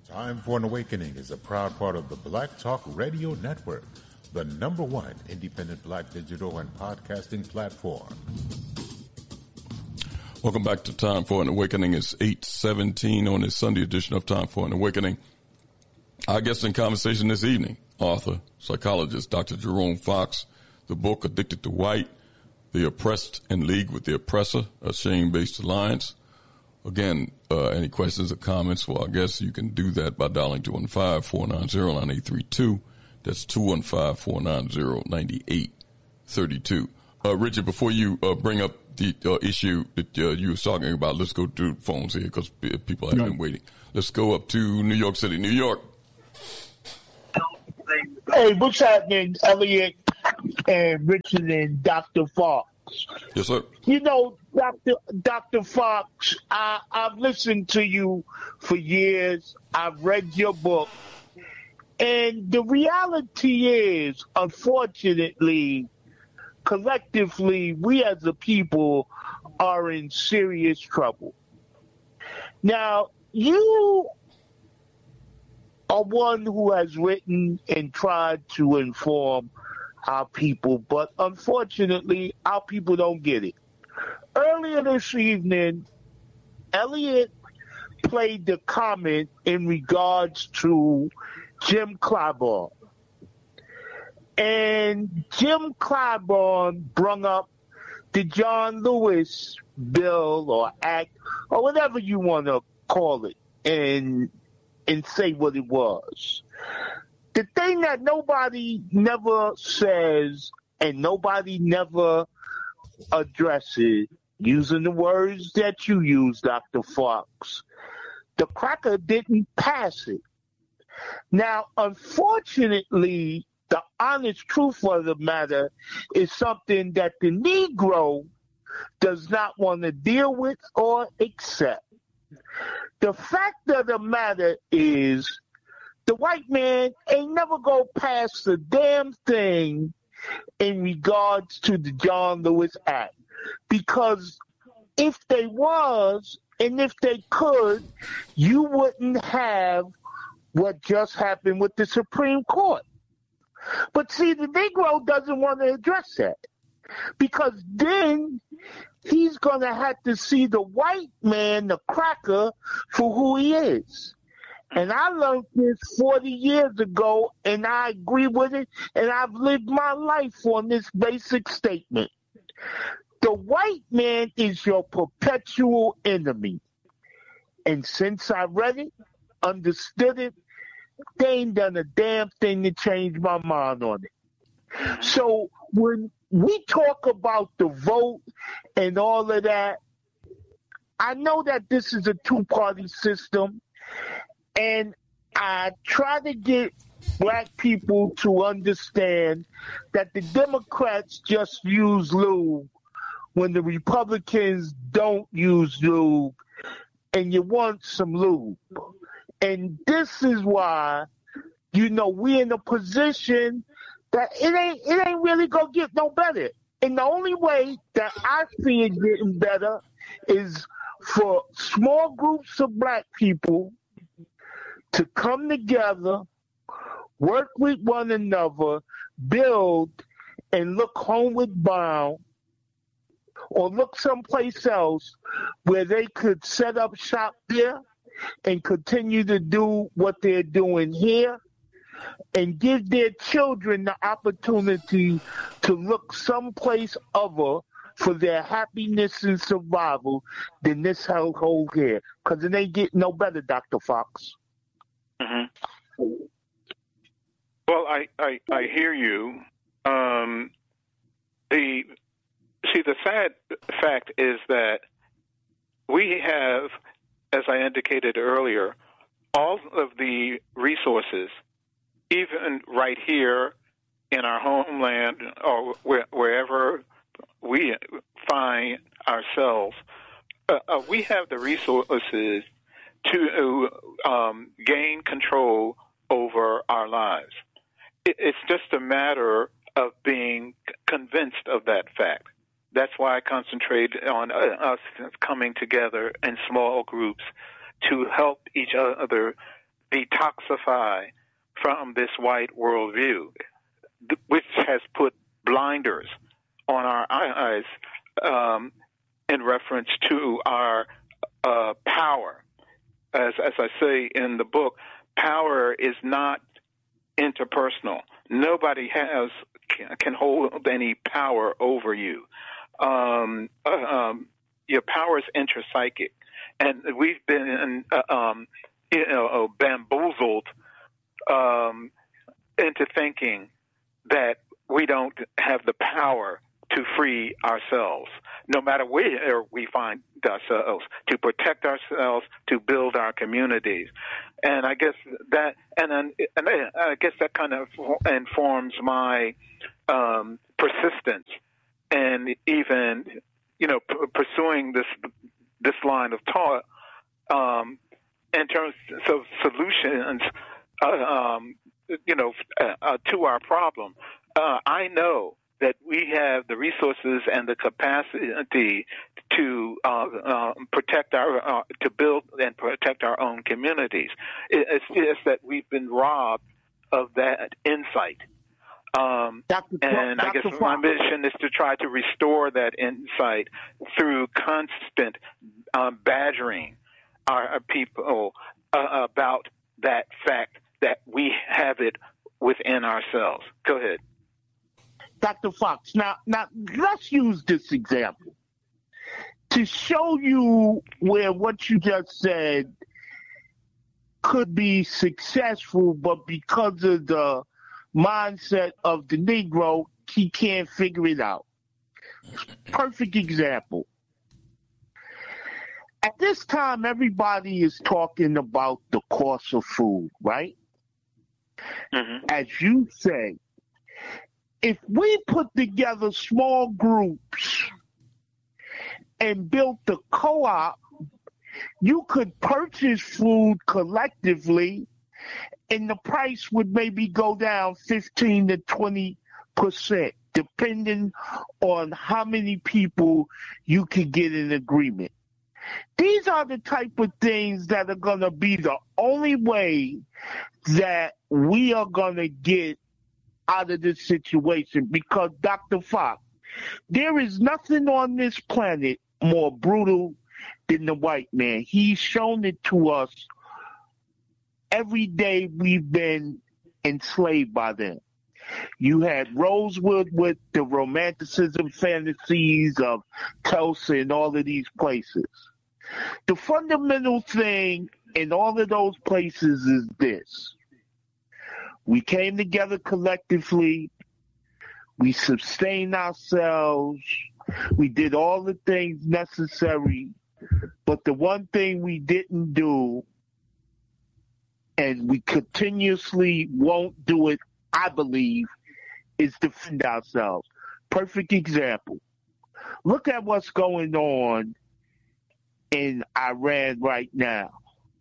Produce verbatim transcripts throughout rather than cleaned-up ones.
Time for an Awakening is a proud part of the Black Talk Radio Network, the number one independent black digital and podcasting platform. Welcome back to Time for an Awakening. It's eight seventeen on this Sunday edition of Time for an Awakening. Our guest in conversation this evening, author, psychologist, Doctor Jerome Fox, the book Addicted to White, The Oppressed in League with the Oppressor, a shame-based alliance. Again, uh, any questions or comments for our guests, you can do that by dialing two one five, four nine zero, nine eight three two. That's two one five, four nine zero, nine eight three two. Uh, Richard, before you uh, bring up the uh, issue that uh, you were talking about, let's go to phones here because people have been waiting. Let's go up to New York City, New York. Hey, what's happening, Elliot and Richard and Doctor Fox? Yes, sir. You know, Doctor Doctor Fox, I, I've listened to you for years. I've read your book. And the reality is, unfortunately, collectively, we as a people are in serious trouble. Now, you are one who has written and tried to inform our people, but unfortunately, our people don't get it. Earlier this evening, Elliot played the comment in regards to Jim Clyburn. And Jim Clyburn brung up the John Lewis bill or act or whatever you want to call it and and say what it was. The thing that nobody never says and nobody never addresses, using the words that you use, Doctor Fox, the cracker didn't pass it. Now, unfortunately, the honest truth of the matter is something that the Negro does not want to deal with or accept. The fact of the matter is the white man ain't never go past the damn thing in regards to the John Lewis Act. Because if they was, and if they could, you wouldn't have what just happened with the Supreme Court. But see, the Negro doesn't want to address that. Because then he's going to have to see the white man, the cracker, for who he is. And I learned this forty years ago, and I agree with it, and I've lived my life on this basic statement. The white man is your perpetual enemy. And since I read it, understood it, they ain't done a damn thing to change my mind on it. So when we talk about the vote and all of that, I know that this is a two-party system, and I try to get black people to understand that the Democrats just use lube when the Republicans don't use lube, and you want some lube. And this is why, you know, we're in a position that it ain't it ain't really gonna get no better. And the only way that I see it getting better is for small groups of black people to come together, work with one another, build, and look homeward bound, or look someplace else where they could set up shop there and continue to do what they're doing here, and give their children the opportunity to look someplace other for their happiness and survival than this hellhole here. Because it ain't getting no better, Doctor Fox. Mm-hmm. Well, I, I, I hear you. Um, the see, the sad fact is that we have, as I indicated earlier, all of the resources, even right here in our homeland or where, wherever we find ourselves, uh, uh, we have the resources to um, gain control over our lives. It, it's just a matter of being convinced of that fact. That's why I concentrate on uh, us coming together in small groups to help each other detoxify from this white worldview, which has put blinders on our eyes um, in reference to our uh, power. As, as I say in the book, power is not interpersonal. Nobody has can hold any power over you. Um, uh, um, your power is intrapsychic, and we've been uh, um, you know, bamboozled um, into thinking that we don't have the power to free ourselves, no matter where we find ourselves, to protect ourselves, to build our communities. And I guess that, and, then, and I guess that kind of informs my um, persistence and even, you know, p- pursuing this this line of thought um, in terms of solutions, uh, um, you know, uh, uh, to our problem. Uh, I know that we have the resources and the capacity to uh, uh, protect our, uh, to build and protect our own communities. It's just that we've been robbed of that insight. Um, Doctor and Doctor I guess Fox. my mission is to try to restore that insight through constant uh, badgering our, our people uh, about that fact that we have it within ourselves. Go ahead. Doctor Fox, now, now let's use this example to show you where what you just said could be successful, but because of the mindset of the Negro, he can't figure it out. Perfect example. At this time, everybody is talking about the cost of food, right? Mm-hmm. As you say, if we put together small groups and built a co-op, you could purchase food collectively and the price would maybe go down fifteen to twenty percent, depending on how many people you can get in agreement. These are the type of things that are going to be the only way that we are going to get out of this situation, because Doctor Fox, there is nothing on this planet more brutal than the white man. He's shown it to us every day we've been enslaved by them. You had Rosewood with the romanticism fantasies of Tulsa and all of these places. The fundamental thing in all of those places is this. We came together collectively. We sustained ourselves. We did all the things necessary. But the one thing we didn't do, and we continuously won't do it, I believe, is defend ourselves. Perfect example. Look at what's going on in Iran right now.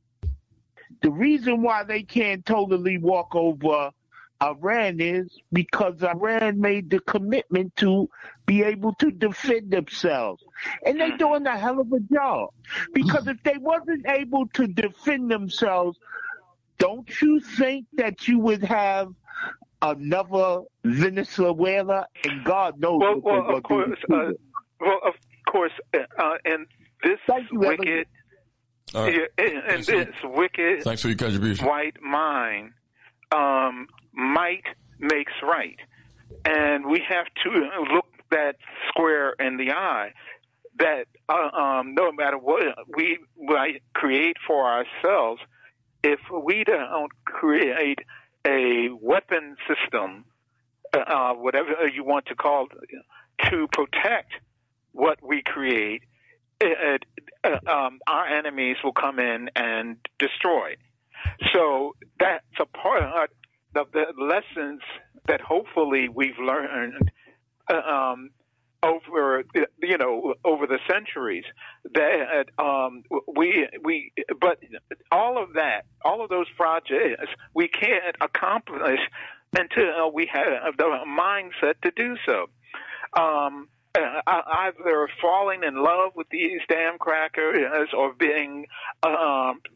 The reason why they can't totally walk over Iran is because Iran made the commitment to be able to defend themselves. And they're doing a hell of a job. Because if they wasn't able to defend themselves, don't you think that you would have another Venezuela? And God knows well, what well, they're of course, uh, well, of course, uh, and this you, wicked, All right. yeah, and, and this wicked Thanks for your contribution. white mind, um, might makes right, and we have to look that square in the eye. That uh, um, no matter what we might create for ourselves, if we don't create a weapon system, uh, whatever you want to call it, to protect what we create, it, uh, um, our enemies will come in and destroy. So that's a part of the lessons that hopefully we've learned uh, um, over, you know, over the centuries. That um, we we, but all of that, all of those projects, we can't accomplish until we have the mindset to do so. Um, either falling in love with these damn crackers or being um, uh,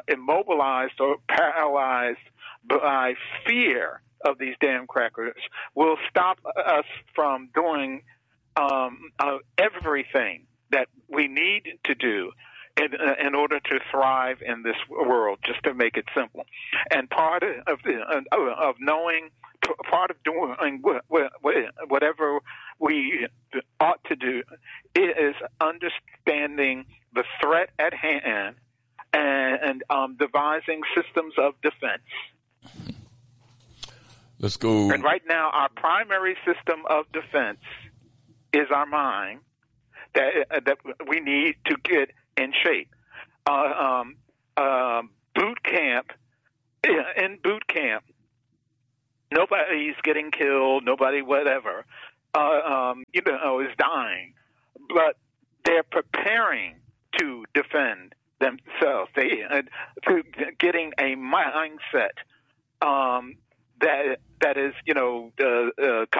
immobilized or paralyzed by fear of these damn crackers will stop us from doing um, uh, everything that we need to do in, uh, in order to thrive in this world, just to make it simple. And part of, uh, of knowing, part of doing whatever we ought to do is understanding the threat at hand and, and um, devising systems of defense. Let's go. And right now, our primary system of defense is our mind, that that we need to get in shape. Uh, um, uh, boot camp, in boot camp, nobody's getting killed, nobody whatever, uh, um, you know, is dying, but they're preparing to defend themselves. They uh, getting a mindset um, that that is, you know, uh, uh,